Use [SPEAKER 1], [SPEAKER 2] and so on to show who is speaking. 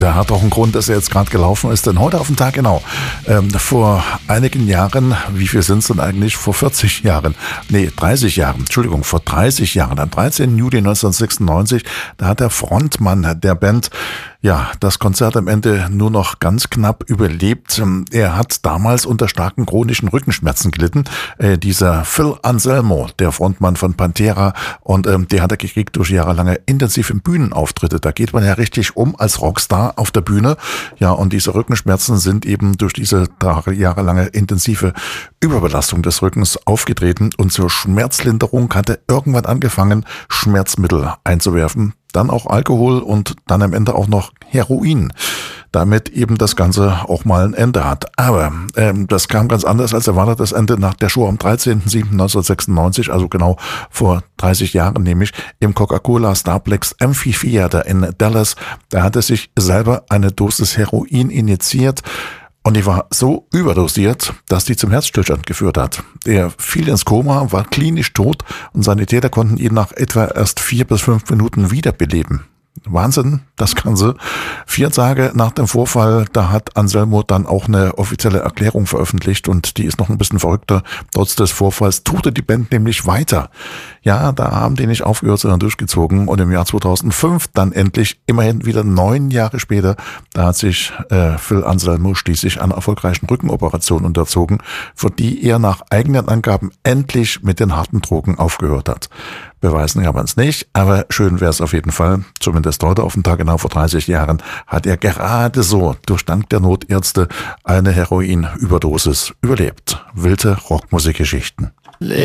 [SPEAKER 1] Der hat auch einen Grund, dass er jetzt gerade gelaufen ist, denn heute auf den Tag genau, vor einigen Jahren, wie viel sind es denn eigentlich, vor 40 Jahren, nee, 30 Jahren, Entschuldigung, vor 30 Jahren, am 13. Juli 1996, da hat der Frontmann der Band, ja, das Konzert am Ende nur noch ganz knapp überlebt. Er hat damals unter starken chronischen Rückenschmerzen gelitten, dieser Phil Anselmo, der Frontmann von Pantera, und der hat er gekriegt durch jahrelange intensive Bühnenauftritte. Da geht man ja richtig als Rockstar auf der Bühne. Ja, und diese Rückenschmerzen sind eben durch diese jahrelange intensive Überbelastung des Rückens aufgetreten, und zur Schmerzlinderung hat er irgendwann angefangen, Schmerzmittel einzuwerfen, dann auch Alkohol und dann am Ende auch noch Heroin, damit eben das Ganze auch mal ein Ende hat. Aber das kam ganz anders als erwartet, das Ende nach der Show am 13.07.1996, also genau vor 30 Jahren, nämlich im Coca-Cola Starplex Amphitheater in Dallas. Da hat er sich selber eine Dosis Heroin injiziert. Und die war so überdosiert, dass die zum Herzstillstand geführt hat. Er fiel ins Koma, war klinisch tot, und Sanitäter konnten ihn nach etwa erst 4 bis 5 Minuten wiederbeleben. Wahnsinn, das Ganze. 4 Tage nach dem Vorfall, da hat Anselmo dann auch eine offizielle Erklärung veröffentlicht, und die ist noch ein bisschen verrückter. Trotz des Vorfalls tourte die Band nämlich weiter. Ja, da haben die nicht aufgehört, sondern durchgezogen, und im Jahr 2005 dann endlich, immerhin wieder 9 Jahre später, da hat sich Phil Anselmo schließlich einer erfolgreichen Rückenoperation unterzogen, für die er nach eigenen Angaben endlich mit den harten Drogen aufgehört hat. Beweisen kann man es nicht, aber schön wäre es auf jeden Fall. Zumindest heute auf den Tag genau vor 30 Jahren hat er gerade so durch Dank der Notärzte eine Heroinüberdosis überlebt. Wilde Rockmusikgeschichten.